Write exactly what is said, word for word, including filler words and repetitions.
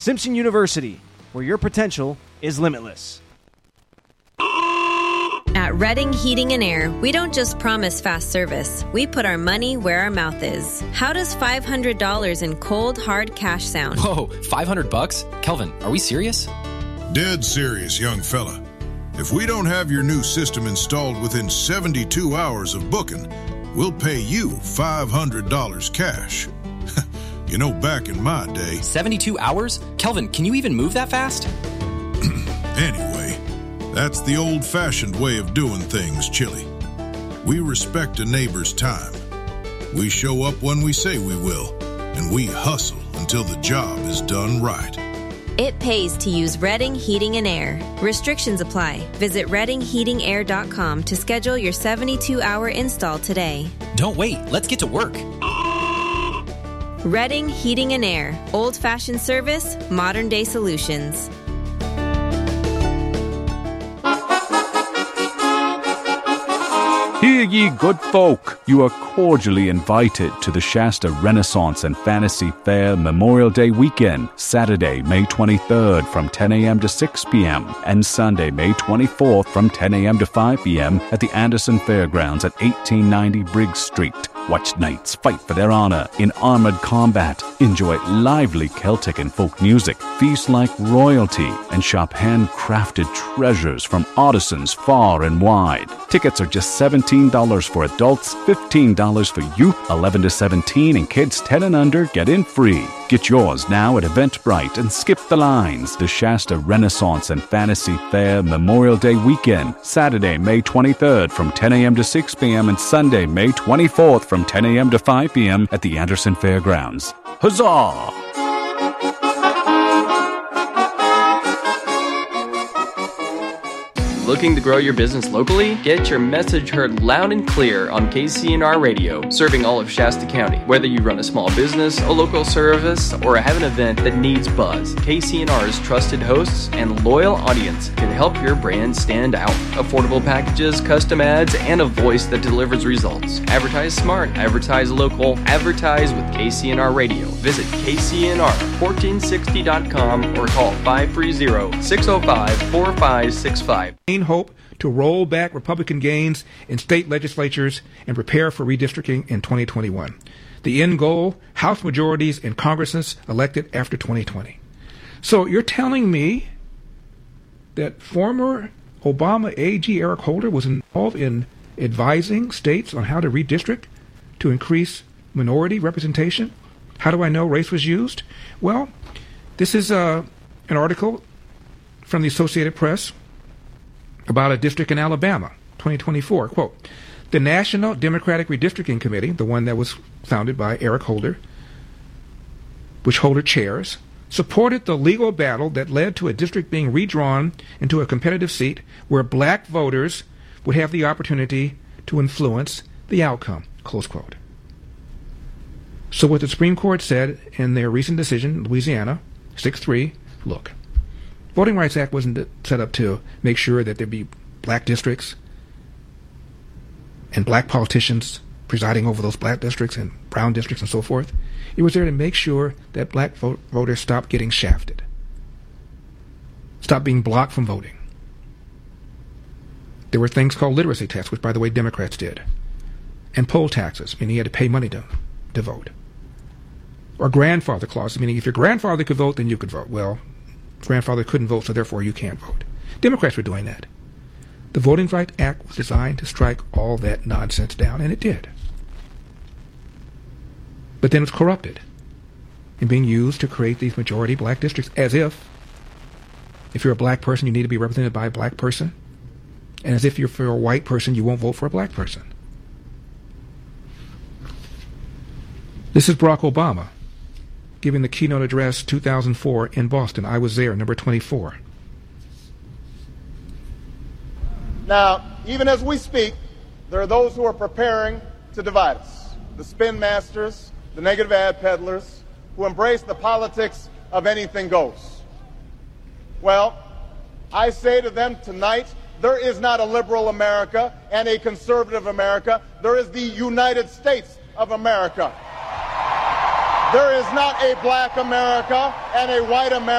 Simpson University, where your potential is limitless. At Redding Heating and Air, we don't just promise fast service. We put our money where our mouth is. How does five hundred dollars in cold, hard cash sound? Whoa, five hundred bucks? Kelvin, are we serious? Dead serious, young fella. If we don't have your new system installed within seventy-two hours of booking, we'll pay you five hundred dollars cash. You know, back in my day... seventy-two hours? Kelvin, can you even move that fast? Anyway, that's the old-fashioned way of doing things, Chili. We respect a neighbor's time. We show up when we say we will, and we hustle until the job is done right. It pays to use Redding Heating and Air. Restrictions apply. Visit redding heating air dot com to schedule your seventy-two hour install today. Don't wait. Let's get to work. Redding Heating and Air. Old-fashioned service, modern-day solutions. Hear ye, good folk, you are cordially invited to the Shasta Renaissance and Fantasy Fair Memorial Day weekend, Saturday, May twenty-third from ten a.m. to six p.m. and Sunday, May twenty-fourth from ten a.m. to five p.m. at the Anderson Fairgrounds at eighteen ninety Briggs Street. Watch knights fight for their honor in armored combat, enjoy lively Celtic and folk music, feast like royalty, and shop handcrafted treasures from artisans far and wide. Tickets are just seventeen dollars for adults, fifteen dollars for youth, eleven to seventeen, and kids ten and under get in free. Get yours now at Eventbrite and skip the lines. The Shasta Renaissance and Fantasy Fair Memorial Day weekend, Saturday, May twenty-third from ten a.m. to six p.m. and Sunday, May twenty-fourth from ten a.m. to five p.m. at the Anderson Fairgrounds. Huzzah! Looking to grow your business locally? Get your message heard loud and clear on K C N R Radio, serving all of Shasta County. Whether you run a small business, a local service, or have an event that needs buzz, K C N R's trusted hosts and loyal audience can help your brand stand out. Affordable packages, custom ads, and a voice that delivers results. Advertise smart, advertise local, advertise with K C N R Radio. Visit K C N R fourteen sixty dot com or call five three zero, six zero five, four five six five. Hope to roll back Republican gains in state legislatures and prepare for redistricting in twenty twenty-one. The end goal, House majorities in Congresses elected after twenty twenty. So you're telling me that former Obama A G Eric Holder was involved in advising states on how to redistrict to increase minority representation? How do I know race was used? Well, this is uh, an article from the Associated Press about a district in Alabama, twenty twenty-four. Quote, the National Democratic Redistricting Committee, the one that was founded by Eric Holder, which Holder chairs, supported the legal battle that led to a district being redrawn into a competitive seat where black voters would have the opportunity to influence the outcome, close quote. So what the Supreme Court said in their recent decision, Louisiana, six three, look, Voting Rights Act wasn't set up to make sure that there be black districts and black politicians presiding over those black districts and brown districts and so forth. It was there to make sure that black vote- voters stopped getting shafted, stopped being blocked from voting. There were things called literacy tests, which, by the way, Democrats did, and poll taxes, meaning you had to pay money to, to vote, or grandfather clauses, meaning if your grandfather could vote, then you could vote. Well, grandfather couldn't vote, so therefore you can't vote. Democrats were doing that. The Voting Rights Act was designed to strike all that nonsense down, and it did. But then it was corrupted and being used to create these majority black districts, as if if you're a black person, you need to be represented by a black person, and as if you're for a white person, you won't vote for a black person. This is Barack Obama giving the keynote address two thousand four in Boston. I was there, number twenty-four. Now, even as we speak, there are those who are preparing to divide us. The spin masters, the negative ad peddlers, who embrace the politics of anything goes. Well, I say to them tonight, there is not a liberal America and a conservative America. There is the United States of America. There is not a black America and a white America.